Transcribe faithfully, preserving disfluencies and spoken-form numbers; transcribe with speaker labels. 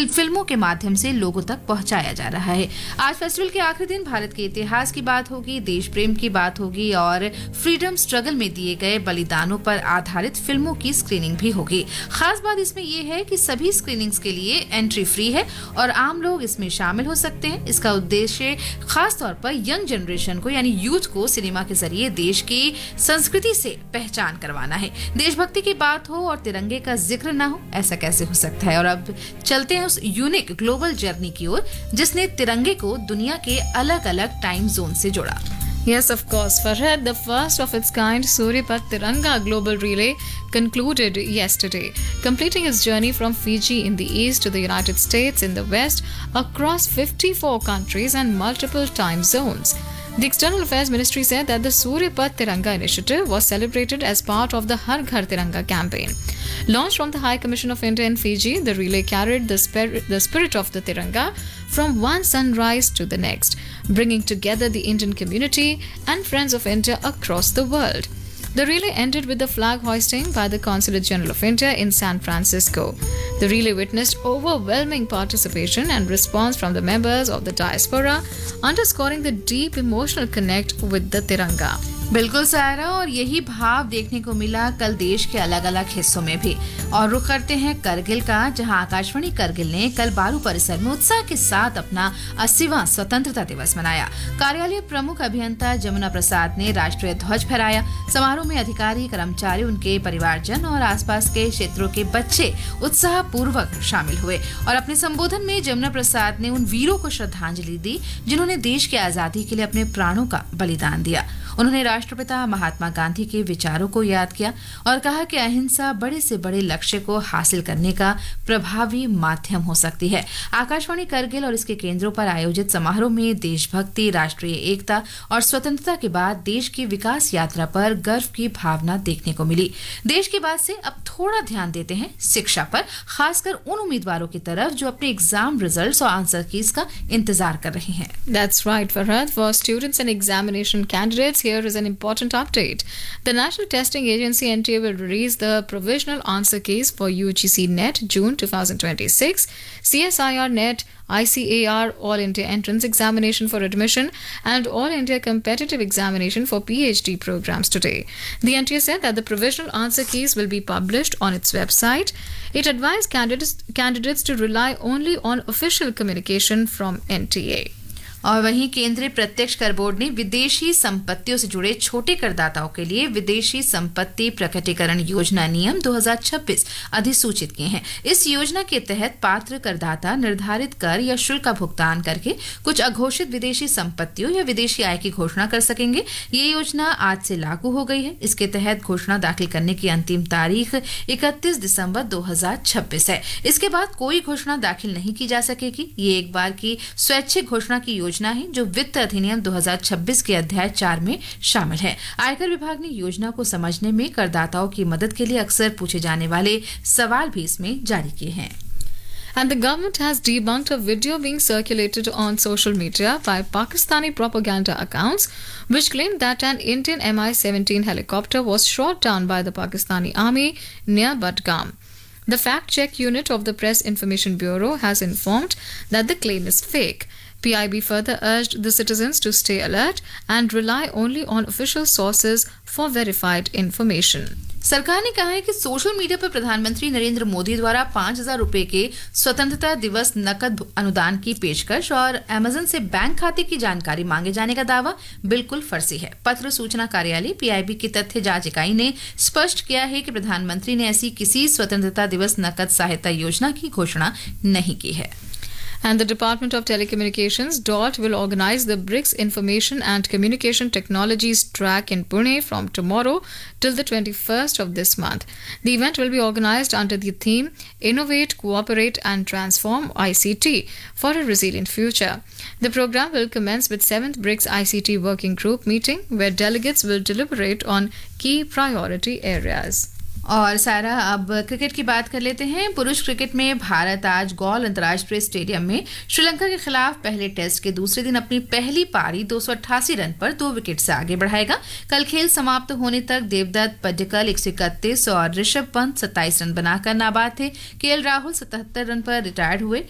Speaker 1: फिल्मों के माध्यम से लोगों तक पहुंचाया जा रहा है। आज फेस्टिवल के आखिरी दिन भारत के इतिहास की बात होगी, देश प्रेम की बात होगी और फ्रीडम स्ट्रगल में दिए गए बलिदानों पर आधारित फिल्मों की स्क्रीनिंग भी होगी। खास बात इसमें यह है कि सभी स्क्रीनिंग्स के लिए एंट्री फ्री है और आम लोग इसमें शामिल हो सकते हैं। इसका उद्देश्य खास तौर पर यंग जनरेशन को यानी यूथ को सिनेमा के जरिए देश की संस्कृति से पहचान करवाना है। देशभक्ति की बात हो और तिरंगे का जिक्र ना हो, ऐसा कैसे हो सकता है। और अब चलते हैं उस यूनिक ग्लोबल जर्नी की ओर जिसने तिरंगे को दुनिया के अलग अलग टाइम जोन से जोड़ा।
Speaker 2: Yes, of course, Farhad, the first of its kind Suryapat Tiranga Global Relay concluded yesterday, completing its journey from Fiji in the east to the United States in the west across fifty-four countries and multiple time zones. The External Affairs Ministry said that the Suryapat Tiranga initiative was celebrated as part of the Har Ghar Tiranga campaign. Launched from the High Commission of India in Fiji, the relay carried the spirit, the spirit of the Tiranga from one sunrise to the next, bringing together the Indian community and friends of India across the world. The relay ended with the flag hoisting by the Consulate General of India in San Francisco. The relay witnessed overwhelming participation and response from the members of the diaspora, underscoring the deep emotional connect with the Tiranga.
Speaker 1: बिल्कुल सायरा, और यही भाव देखने को मिला कल देश के अलग अलग हिस्सों में भी। और रुख करते हैं करगिल का, जहां आकाशवाणी करगिल ने कल बारू परिसर में उत्साह के साथ अपना अस्सीवां स्वतंत्रता दिवस मनाया। कार्यालय प्रमुख अभियंता जमुना प्रसाद ने राष्ट्रीय ध्वज फहराया। समारोह में अधिकारी, कर्मचारी, उनके परिवारजन और आसपास के क्षेत्रों के बच्चे उत्साह पूर्वक शामिल हुए। और अपने संबोधन में जमुना प्रसाद ने उन वीरों को श्रद्धांजलि दी जिन्होंने देश की आजादी के लिए अपने प्राणों का बलिदान दिया। उन्होंने राष्ट्रपिता महात्मा गांधी के विचारों को याद किया और कहा कि अहिंसा बड़े से बड़े लक्ष्य को हासिल करने का प्रभावी माध्यम हो सकती है। आकाशवाणी करगिल और इसके केंद्रों पर आयोजित समारोह में देशभक्ति, राष्ट्रीय एकता और स्वतंत्रता के बाद देश की विकास यात्रा पर गर्व की भावना देखने को मिली। देश की बात से अब थोड़ा ध्यान देते हैं शिक्षा पर, खासकर उन उम्मीदवारों की तरफ जो अपने एग्जाम रिजल्ट्स और आंसर कीज का इंतजार कर रहे हैं।
Speaker 2: That's right, Farhad. For students and examination candidates, here is an important update. The National Testing Agency N T A will release the provisional answer keys for U G C Net June twenty twenty-six, C S I R Net, I C A R All India Entrance Examination for Admission and All India Competitive Examination for P H D programs today. The N T A said that the provisional answer keys will be published on its website. It advised candidates, candidates to rely only on official communication from N T A.
Speaker 1: और वहीं केंद्रीय प्रत्यक्ष कर board ने विदेशी संपत्तियों से जुड़े छोटे करदाताओं के लिए विदेशी संपत्ति प्रकटीकरण योजना नियम दो हज़ार छब्बीस अधिसूचित किए हैं। इस योजना के तहत पात्र करदाता निर्धारित कर या शुल्क का भुगतान करके कुछ अघोषित विदेशी संपत्तियों या विदेशी आय की घोषणा कर सकेंगे। ये योजना आज से लागू हो गई है। इसके तहत घोषणा दाखिल करने की अंतिम तारीख इकतीस दिसंबर दो हज़ार छब्बीस है। इसके बाद कोई घोषणा दाखिल नहीं की जा सकेगी। ये एक बार की स्वैच्छिक घोषणा की योजना है जो वित्त अधिनियम दो हज़ार छब्बीस के अध्याय चार में शामिल है। आयकर विभाग ने योजना को समझने में करदाताओं की मदद के लिए अक्सर पूछे जाने वाले सवाल भी इसमें जारी किए हैं।
Speaker 2: And the government has debunked a video being circulated on social media by Pakistani propaganda accounts which claimed that an Indian M I seventeen helicopter was shot down by the Pakistani army near Budgam. The fact-check unit of the Press Information Bureau has informed that the claim is fake. P I B further urged the citizens to stay alert and rely only on official sources for verified information.
Speaker 1: सरकार ने कहा है कि social media पर प्रधानमंत्री नरेंद्र मोदी द्वारा पांच हजार रुपए के स्वतंत्रता दिवस नकद अनुदान की पेशकश और अमेजन से बैंक खाते की जानकारी मांगे जाने का दावा बिल्कुल फर्जी है। पत्र सूचना कार्यालय पीआईबी की तथ्य जांच इकाई ने स्पष्ट किया है कि प्रधानमंत्री ने ऐसी किसी स्वतंत्रता दिवस नकद सहायता योजना की घोषणा नहीं की है।
Speaker 2: And the Department of Telecommunications D O T will organize the BRICS Information and Communication Technologies track in Pune from tomorrow till the twenty-first of this month. The event will be organized under the theme Innovate, Cooperate and Transform I C T for a Resilient Future. The program will commence with seventh BRICS I C T Working Group meeting where delegates will deliberate on key priority areas.
Speaker 1: और सारा, अब cricket की बात कर लेते हैं। पुरुष cricket में भारत आज गौल अंतर्राष्ट्रीय स्टेडियम में श्रीलंका के खिलाफ पहले टेस्ट के दूसरे दिन अपनी पहली पारी दो सौ अट्ठासी रन पर दो विकेट से आगे बढ़ाएगा। कल खेल समाप्त होने तक देवदत्त पड्डीकल एक सौ इकतीस और ऋषभ पंत सत्ताईस रन बनाकर नाबाद थे। केएल राहुल सतहत्तर रन पर रिटायर्ड हुए।